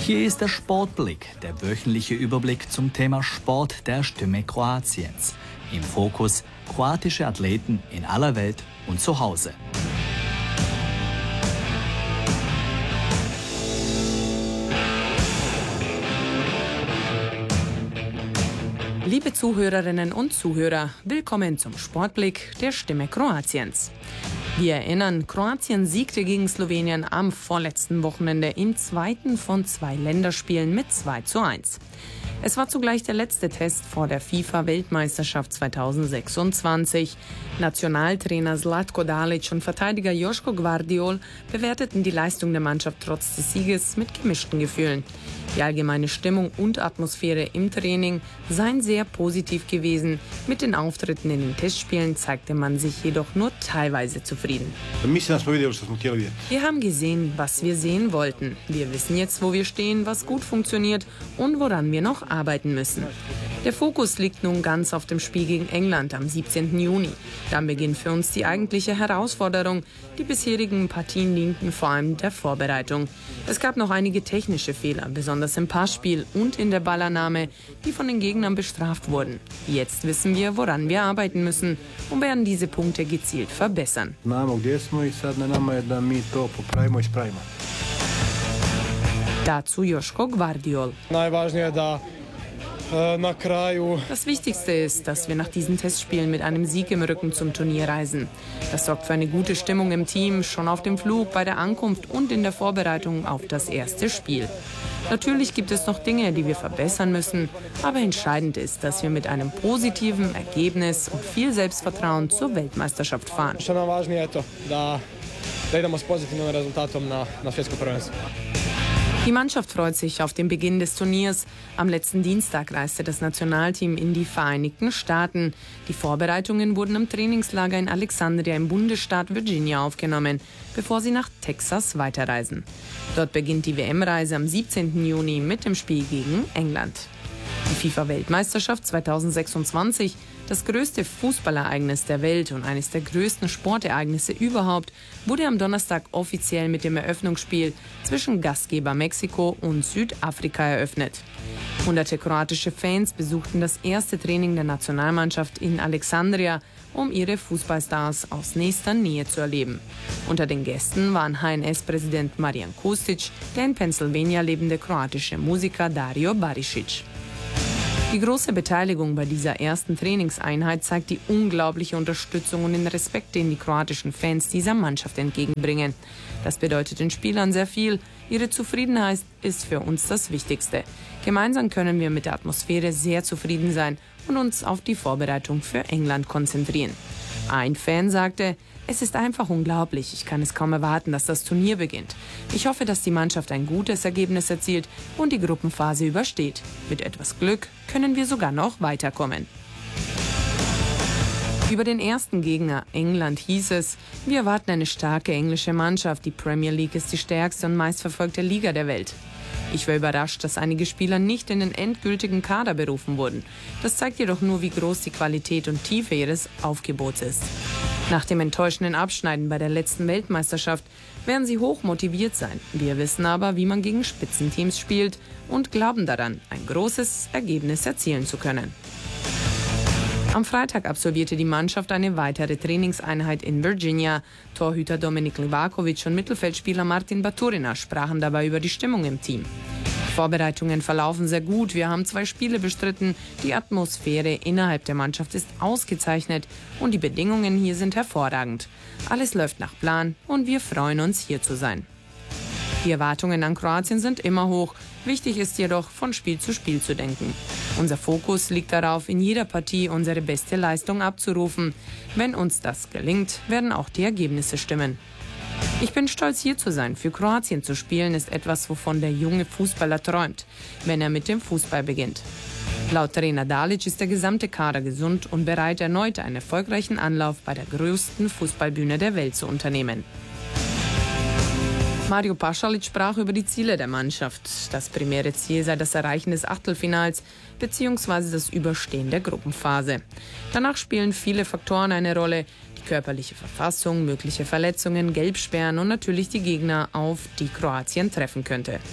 Hier ist der Sportblick, der wöchentliche Überblick zum Thema Sport der Stimme Kroatiens. Im Fokus kroatische Athleten in aller Welt und zu Hause. Liebe Zuhörerinnen und Zuhörer, willkommen zum Sportblick der Stimme Kroatiens. Wir erinnern, Kroatien siegte gegen Slowenien am vorletzten Wochenende im zweiten von 2 Länderspielen mit 2:1. Es war zugleich der letzte Test vor der FIFA-Weltmeisterschaft 2026. Nationaltrainer Zlatko Dalic und Verteidiger Joško Gvardiol bewerteten die Leistung der Mannschaft trotz des Sieges mit gemischten Gefühlen. Die allgemeine Stimmung und Atmosphäre im Training seien sehr positiv gewesen. Mit den Auftritten in den Testspielen zeigte man sich jedoch nur teilweise zufrieden. Wir haben gesehen, was wir sehen wollten. Wir wissen jetzt, wo wir stehen, was gut funktioniert und woran wir noch arbeiten müssen. Der Fokus liegt nun ganz auf dem Spiel gegen England am 17. Juni. Dann beginnt für uns die eigentliche Herausforderung. Die bisherigen Partien dienten vor allem der Vorbereitung. Es gab noch einige technische Fehler, besonders im Passspiel und in der Ballannahme, die von den Gegnern bestraft wurden. Jetzt wissen wir, woran wir arbeiten müssen und werden diese Punkte gezielt verbessern. Dazu Joško Gvardiol. Das Wichtigste ist, dass wir nach diesen Testspielen mit einem Sieg im Rücken zum Turnier reisen. Das sorgt für eine gute Stimmung im Team, schon auf dem Flug, bei der Ankunft und in der Vorbereitung auf das erste Spiel. Natürlich gibt es noch Dinge, die wir verbessern müssen, aber entscheidend ist, dass wir mit einem positiven Ergebnis und viel Selbstvertrauen zur Weltmeisterschaft fahren. Die Mannschaft freut sich auf den Beginn des Turniers. Am letzten Dienstag reiste das Nationalteam in die Vereinigten Staaten. Die Vorbereitungen wurden im Trainingslager in Alexandria im Bundesstaat Virginia aufgenommen, bevor sie nach Texas weiterreisen. Dort beginnt die WM-Reise am 17. Juni mit dem Spiel gegen England. Die FIFA-Weltmeisterschaft 2026, das größte Fußballereignis der Welt und eines der größten Sportereignisse überhaupt, wurde am Donnerstag offiziell mit dem Eröffnungsspiel zwischen Gastgeber Mexiko und Südafrika eröffnet. Hunderte kroatische Fans besuchten das erste Training der Nationalmannschaft in Alexandria, um ihre Fußballstars aus nächster Nähe zu erleben. Unter den Gästen waren HNS-Präsident Marijan Kustić, der in Pennsylvania lebende kroatische Musiker Dario Barišić. Die große Beteiligung bei dieser ersten Trainingseinheit zeigt die unglaubliche Unterstützung und den Respekt, den die kroatischen Fans dieser Mannschaft entgegenbringen. Das bedeutet den Spielern sehr viel. Ihre Zufriedenheit ist für uns das Wichtigste. Gemeinsam können wir mit der Atmosphäre sehr zufrieden sein und uns auf die Vorbereitung für England konzentrieren. Ein Fan sagte: Es ist einfach unglaublich. Ich kann es kaum erwarten, dass das Turnier beginnt. Ich hoffe, dass die Mannschaft ein gutes Ergebnis erzielt und die Gruppenphase übersteht. Mit etwas Glück können wir sogar noch weiterkommen. Über den ersten Gegner England hieß es: Wir erwarten eine starke englische Mannschaft. Die Premier League ist die stärkste und meistverfolgte Liga der Welt. Ich war überrascht, dass einige Spieler nicht in den endgültigen Kader berufen wurden. Das zeigt jedoch nur, wie groß die Qualität und Tiefe ihres Aufgebots ist. Nach dem enttäuschenden Abschneiden bei der letzten Weltmeisterschaft werden sie hoch motiviert sein. Wir wissen aber, wie man gegen Spitzenteams spielt und glauben daran, ein großes Ergebnis erzielen zu können. Am Freitag absolvierte die Mannschaft eine weitere Trainingseinheit in Virginia. Torhüter Dominik Livakovic und Mittelfeldspieler Martin Baturina sprachen dabei über die Stimmung im Team. Die Vorbereitungen verlaufen sehr gut. Wir haben 2 Spiele bestritten. Die Atmosphäre innerhalb der Mannschaft ist ausgezeichnet und die Bedingungen hier sind hervorragend. Alles läuft nach Plan und wir freuen uns, hier zu sein. Die Erwartungen an Kroatien sind immer hoch. Wichtig ist jedoch, von Spiel zu Spiel zu denken. Unser Fokus liegt darauf, in jeder Partie unsere beste Leistung abzurufen. Wenn uns das gelingt, werden auch die Ergebnisse stimmen. Ich bin stolz, hier zu sein. Für Kroatien zu spielen ist etwas, wovon der junge Fußballer träumt, wenn er mit dem Fußball beginnt. Laut Trainer Dalic ist der gesamte Kader gesund und bereit, erneut einen erfolgreichen Anlauf bei der größten Fußballbühne der Welt zu unternehmen. Mario Pasalic sprach über die Ziele der Mannschaft. Das primäre Ziel sei das Erreichen des Achtelfinals bzw. das Überstehen der Gruppenphase. Danach spielen viele Faktoren eine Rolle. Die körperliche Verfassung, mögliche Verletzungen, Gelbsperren und natürlich die Gegner, auf die Kroatien treffen könnte.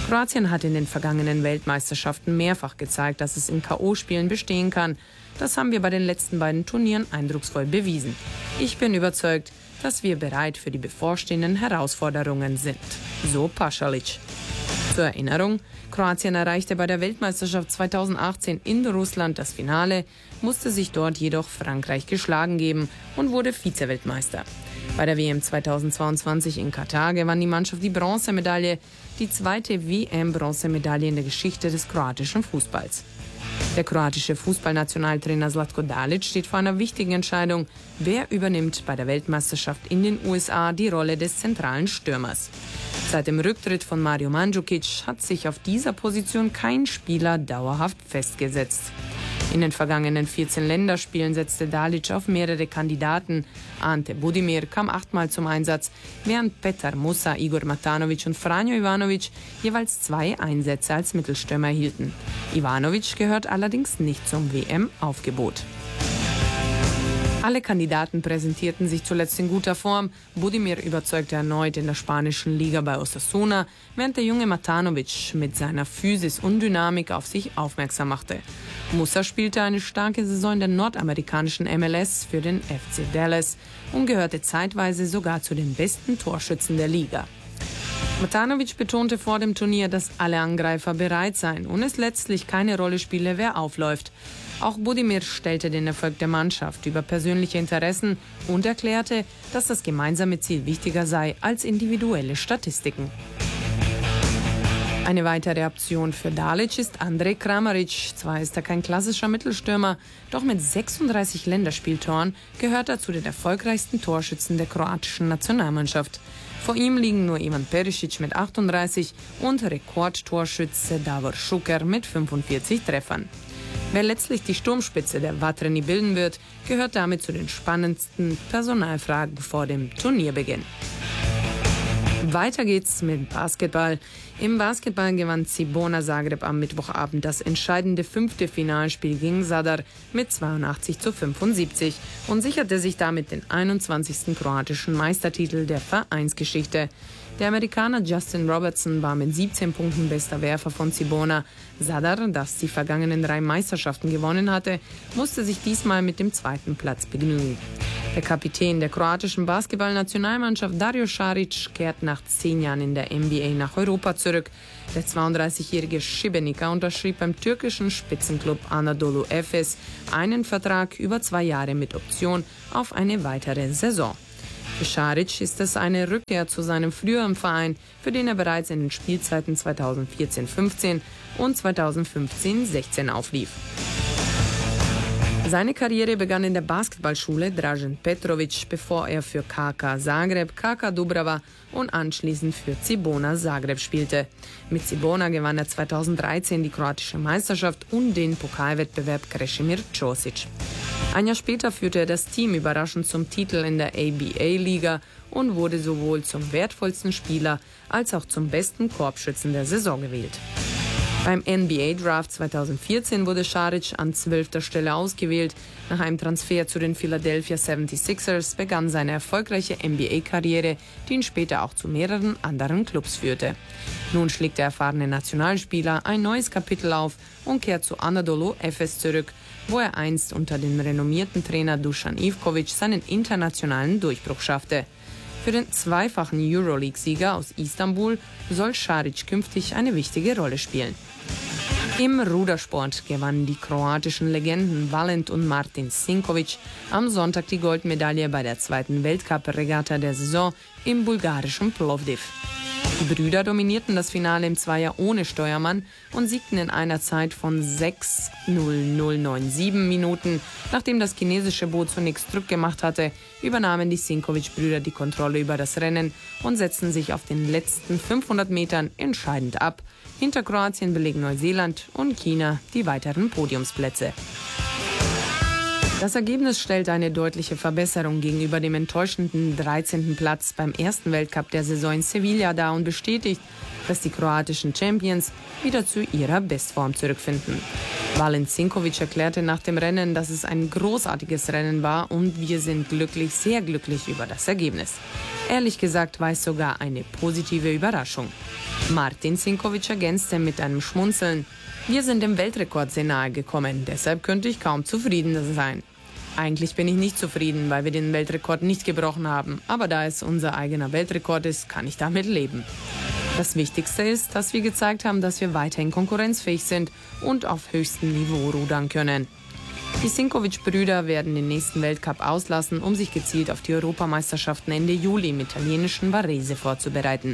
Kroatien hat in den vergangenen Weltmeisterschaften mehrfach gezeigt, dass es in K.O.-Spielen bestehen kann. Das haben wir bei den letzten beiden Turnieren eindrucksvoll bewiesen. Ich bin überzeugt, dass wir bereit für die bevorstehenden Herausforderungen sind. So Pasalic. Zur Erinnerung, Kroatien erreichte bei der Weltmeisterschaft 2018 in Russland das Finale, musste sich dort jedoch Frankreich geschlagen geben und wurde Vize-Weltmeister. Bei der WM 2022 in Katar gewann die Mannschaft die Bronzemedaille, die zweite WM-Bronzemedaille in der Geschichte des kroatischen Fußballs. Der kroatische Fußballnationaltrainer Zlatko Dalic steht vor einer wichtigen Entscheidung. Wer übernimmt bei der Weltmeisterschaft in den USA die Rolle des zentralen Stürmers? Seit dem Rücktritt von Mario Mandzukic hat sich auf dieser Position kein Spieler dauerhaft festgesetzt. In den vergangenen 14 Länderspielen setzte Dalic auf mehrere Kandidaten. Ante Budimir kam 8-mal zum Einsatz, während Petar Musa, Igor Matanovic und Franjo Ivanovic jeweils 2 Einsätze als Mittelstürmer erhielten. Ivanovic gehört allerdings nicht zum WM-Aufgebot. Alle Kandidaten präsentierten sich zuletzt in guter Form. Budimir überzeugte erneut in der spanischen Liga bei Osasuna, während der junge Matanovic mit seiner Physis und Dynamik auf sich aufmerksam machte. Musa spielte eine starke Saison in der nordamerikanischen MLS für den FC Dallas und gehörte zeitweise sogar zu den besten Torschützen der Liga. Matanovic betonte vor dem Turnier, dass alle Angreifer bereit seien und es letztlich keine Rolle spiele, wer aufläuft. Auch Budimir stellte den Erfolg der Mannschaft über persönliche Interessen und erklärte, dass das gemeinsame Ziel wichtiger sei als individuelle Statistiken. Eine weitere Option für Dalic ist Andrej Kramaric. Zwar ist er kein klassischer Mittelstürmer, doch mit 36 Länderspieltoren gehört er zu den erfolgreichsten Torschützen der kroatischen Nationalmannschaft. Vor ihm liegen nur Ivan Perisic mit 38 und Rekordtorschütze Davor Šuker mit 45 Treffern. Wer letztlich die Sturmspitze der Vatreni bilden wird, gehört damit zu den spannendsten Personalfragen vor dem Turnierbeginn. Weiter geht's mit Basketball. Im Basketball gewann Cibona Zagreb am Mittwochabend das entscheidende 5. Finalspiel gegen Zadar mit 82:75 und sicherte sich damit den 21. kroatischen Meistertitel der Vereinsgeschichte. Der Amerikaner Justin Robertson war mit 17 Punkten bester Werfer von Cibona. Zadar, das die vergangenen 3 Meisterschaften gewonnen hatte, musste sich diesmal mit dem 2. Platz begnügen. Der Kapitän der kroatischen Basketballnationalmannschaft Dario Šarić kehrt nach 10 Jahren in der NBA nach Europa zurück. Der 32-jährige Šibenika unterschrieb beim türkischen Spitzenklub Anadolu Efes einen Vertrag über 2 Jahre mit Option auf eine weitere Saison. Für Šarić ist es eine Rückkehr zu seinem früheren Verein, für den er bereits in den Spielzeiten 2014-15 und 2015-16 auflief. Seine Karriere begann in der Basketballschule Dražen Petrović, bevor er für KK Zagreb, KK Dubrava und anschließend für Cibona Zagreb spielte. Mit Cibona gewann er 2013 die kroatische Meisterschaft und den Pokalwettbewerb Krešimir Ćosić. Ein Jahr später führte er das Team überraschend zum Titel in der ABA-Liga und wurde sowohl zum wertvollsten Spieler als auch zum besten Korbschützen der Saison gewählt. Beim NBA-Draft 2014 wurde Šarić an 12. Stelle ausgewählt. Nach einem Transfer zu den Philadelphia 76ers begann seine erfolgreiche NBA-Karriere, die ihn später auch zu mehreren anderen Clubs führte. Nun schlägt der erfahrene Nationalspieler ein neues Kapitel auf und kehrt zu Anadolu Efes zurück, wo er einst unter dem renommierten Trainer Dusan Ivković seinen internationalen Durchbruch schaffte. Für den zweifachen Euroleague-Sieger aus Istanbul soll Šarić künftig eine wichtige Rolle spielen. Im Rudersport gewannen die kroatischen Legenden Valent und Martin Sinković am Sonntag die Goldmedaille bei der 2. Weltcup-Regatta der Saison im bulgarischen Plovdiv. Die Brüder dominierten das Finale im Zweier ohne Steuermann und siegten in einer Zeit von 6:0097 Minuten. Nachdem das chinesische Boot zunächst Druck gemacht hatte, übernahmen die Sinković-Brüder die Kontrolle über das Rennen und setzten sich auf den letzten 500 Metern entscheidend ab. Hinter Kroatien belegen Neuseeland und China die weiteren Podiumsplätze. Das Ergebnis stellt eine deutliche Verbesserung gegenüber dem enttäuschenden 13. Platz beim ersten Weltcup der Saison in Sevilla dar und bestätigt, dass die kroatischen Champions wieder zu ihrer Bestform zurückfinden. Valent Sinkovic erklärte nach dem Rennen, dass es ein großartiges Rennen war und wir sind glücklich, sehr glücklich über das Ergebnis. Ehrlich gesagt war es sogar eine positive Überraschung. Martin Sinkovic ergänzte mit einem Schmunzeln: Wir sind dem Weltrekord sehr nahe gekommen, deshalb könnte ich kaum zufrieden sein. Eigentlich bin ich nicht zufrieden, weil wir den Weltrekord nicht gebrochen haben, aber da es unser eigener Weltrekord ist, kann ich damit leben. Das Wichtigste ist, dass wir gezeigt haben, dass wir weiterhin konkurrenzfähig sind und auf höchstem Niveau rudern können. Die Sinkovic-Brüder werden den nächsten Weltcup auslassen, um sich gezielt auf die Europameisterschaften Ende Juli im italienischen Varese vorzubereiten.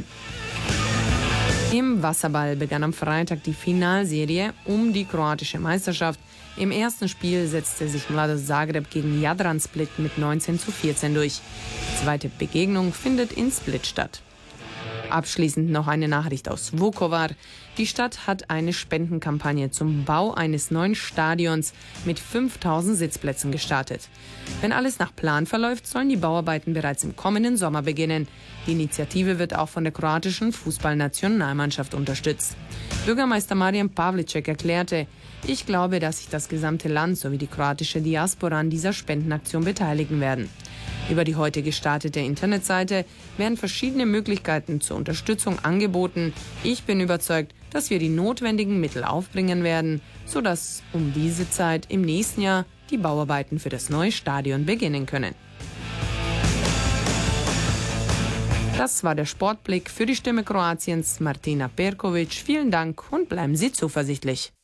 Im Wasserball begann am Freitag die Finalserie um die kroatische Meisterschaft. Im ersten Spiel setzte sich Mladost Zagreb gegen Jadran Split mit 19:14 durch. Die zweite Begegnung findet in Split statt. Abschließend noch eine Nachricht aus Vukovar. Die Stadt hat eine Spendenkampagne zum Bau eines neuen Stadions mit 5000 Sitzplätzen gestartet. Wenn alles nach Plan verläuft, sollen die Bauarbeiten bereits im kommenden Sommer beginnen. Die Initiative wird auch von der kroatischen Fußballnationalmannschaft unterstützt. Bürgermeister Marijan Pavlicek erklärte: Ich glaube, dass sich das gesamte Land sowie die kroatische Diaspora an dieser Spendenaktion beteiligen werden. Über die heute gestartete Internetseite werden verschiedene Möglichkeiten zur Unterstützung angeboten. Ich bin überzeugt, dass wir die notwendigen Mittel aufbringen werden, sodass um diese Zeit im nächsten Jahr die Bauarbeiten für das neue Stadion beginnen können. Das war der Sportblick für die Stimme Kroatiens, Martina Perkovic. Vielen Dank und bleiben Sie zuversichtlich.